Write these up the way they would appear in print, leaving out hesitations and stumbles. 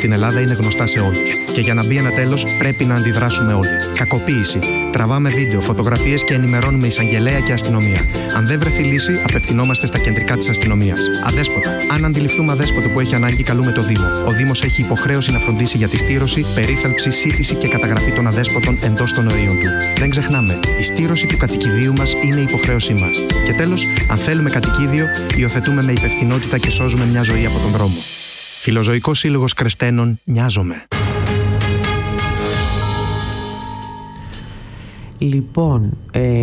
στην Ελλάδα είναι γνωστά σε όλους. Και για να μπει ένα τέλος, πρέπει να αντιδράσουμε όλοι. Κακοποίηση. Τραβάμε βίντεο, φωτογραφίες και ενημερώνουμε εισαγγελέα και αστυνομία. Αν δεν βρεθεί λύση, απευθυνόμαστε στα κεντρικά της αστυνομίας. Αδέσποτα. Αν αντιληφθούμε αδέσποτο που έχει ανάγκη, καλούμε το Δήμο. Ο Δήμος έχει υποχρέωση να φροντίσει για τη στήρωση, περίθαλψη, σύντηση και καταγραφή των αδέσποτων εντός των ορίων του. Δεν ξεχνάμε, η στήρωση του κατοικιδίου μας είναι υποχρέωσή μας. Και τέλος, αν θέλουμε κατοικίδιο, υιοθετούμε με υπευθυνότητα και σώζουμε μια ζωή από τον δρόμο. Φιλοζωικός Σύλλογος Κρεστένων, νοιάζομαι. Λοιπόν,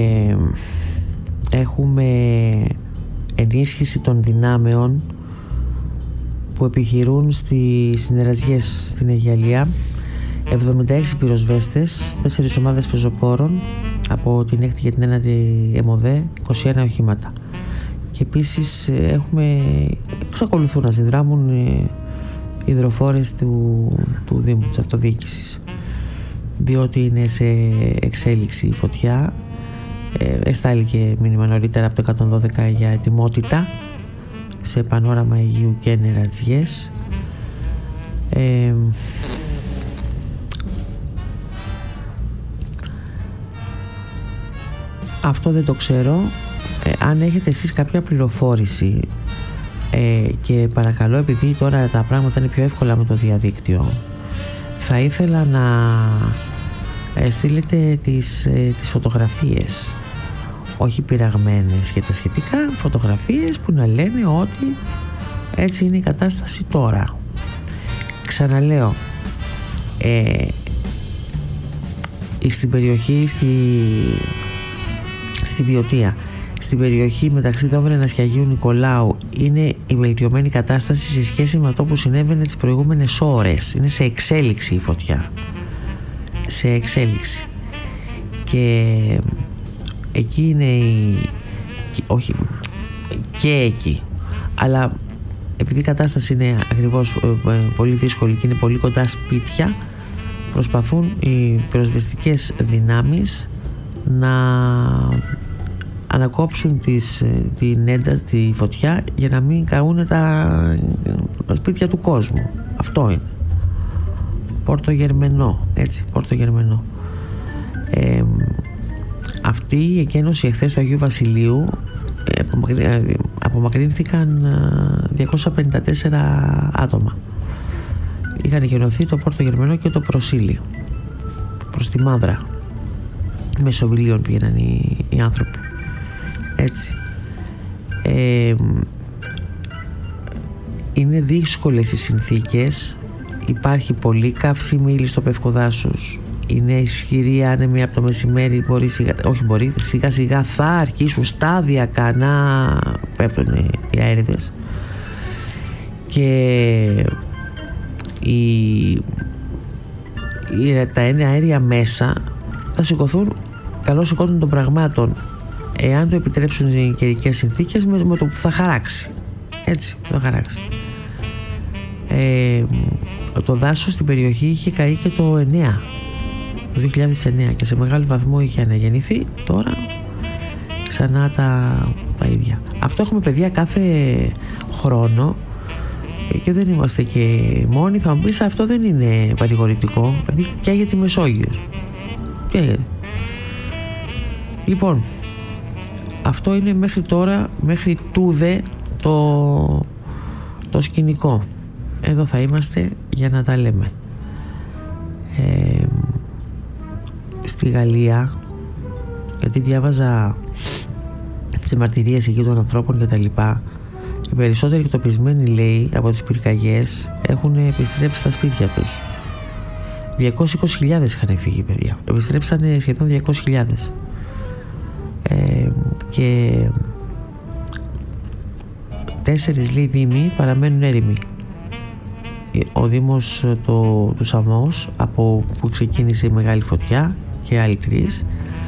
έχουμε ενίσχυση των δυνάμεων που επιχειρούν στις συνεργασίες στην Αιγιαλία. 76 πυροσβέστες, 4 ομάδες πεζοπόρων από την 6η και την 9η ΕΜΟΔΕ, 21 οχήματα. Και επίσης εξακολουθούν να συνδράμουν οι υδροφόρες του Δήμου, της αυτοδιοίκησης, διότι είναι σε εξέλιξη η φωτιά. Εστάληκε μήνυμα νωρίτερα από το 112 για ετοιμότητα σε πανόραμα Αιγείου και νερατζιές. Αυτό δεν το ξέρω. Αν έχετε εσείς κάποια πληροφόρηση, και παρακαλώ, επειδή τώρα τα πράγματα είναι πιο εύκολα με το διαδίκτυο, θα ήθελα να στείλετε τις φωτογραφίες, όχι πειραγμένες και τα σχετικά, φωτογραφίες που να λένε ότι έτσι είναι η κατάσταση τώρα. Ξαναλέω, στην περιοχή, στη Βιωτία, στην περιοχή μεταξύ Δόβρενας και Αγίου Νικολάου, είναι η βελτιωμένη κατάσταση σε σχέση με αυτό που συνέβαινε τις προηγούμενες ώρες. Είναι σε εξέλιξη η φωτιά, σε εξέλιξη, και εκεί είναι όχι και εκεί, αλλά επειδή η κατάσταση είναι ακριβώς πολύ δύσκολη και είναι πολύ κοντά σπίτια, προσπαθούν οι πυροσβεστικές δυνάμεις να ανακόψουν τη φωτιά για να μην καούν τα σπίτια του κόσμου. Αυτό είναι. Πόρτο Γερμενό, έτσι, Πόρτο Γερμενό. Αυτή η εκένωση εχθές του Αγίου Βασιλείου, απομακρύνθηκαν 254 άτομα. Είχαν εκενωθεί το Πόρτο Γερμενό και το Προσήλι προς τη Μαύρα. Μεσοβιλίων πήγαιναν οι άνθρωποι, έτσι. Είναι δύσκολες οι συνθήκες, υπάρχει πολύ καύσιμη ύλη στο Πευκοδάσος, είναι ισχυρή άνεμη από το μεσημέρι, σιγά σιγά θα αρχίσουν σταδιακά να πέφτουν οι αέριδες, και τα αέρια μέσα θα σηκωθούν, καλό σηκώνουν των πραγμάτων, εάν το επιτρέψουν οι καιρικές συνθήκες, με το που θα χαράξει, έτσι, θα χαράξει. Το δάσος στην περιοχή είχε καεί και το 2009 και σε μεγάλο βαθμό είχε αναγεννηθεί. Τώρα ξανά τα ίδια. Αυτό έχουμε, παιδιά, κάθε χρόνο, και δεν είμαστε και μόνοι. Θα μου πεις, αυτό δεν είναι παρηγορητικό, δηλαδή και για τη Μεσόγειος. Λοιπόν, αυτό είναι μέχρι τώρα, μέχρι τούδε το σκηνικό. Εδώ θα είμαστε για να τα λέμε. Στη Γαλλία, γιατί διάβαζα τις μαρτυρίες εκεί των ανθρώπων και τα λοιπά, οι περισσότεροι εκτοπισμένοι, λέει, από τις πυρκαγιές έχουν επιστρέψει στα σπίτια τους. 220.000 είχαν φύγει, παιδιά. Επιστρέψανε σχεδόν 200.000. Και 4, λέει, δήμοι παραμένουν έρημοι. Ο Δήμος του Σαμός, από που ξεκίνησε η μεγάλη φωτιά, και άλλοι 3,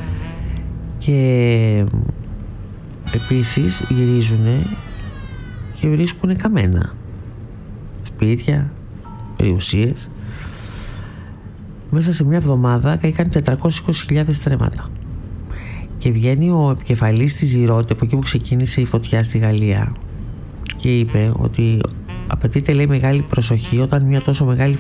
και επίσης γυρίζουνε και βρίσκουν καμένα σπίτια, περιουσίες. Μέσα σε μια εβδομάδα καήκαν 420.000 στρέμματα. Και βγαίνει ο επικεφαλής της Ζηρώτη, από εκεί που ξεκίνησε η φωτιά στη Γαλλία, και είπε ότι απαιτείται, λέει, μεγάλη προσοχή όταν μια τόσο μεγάλη